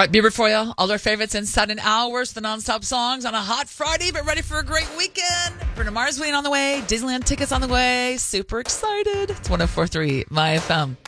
All right, Bieber for you. All our favorites inside an hour worth of the nonstop songs on a hot Friday, but ready for a great weekend. Bruno Mars waiting on the way. Disneyland tickets on the way. Super excited. It's 104.3 My FM.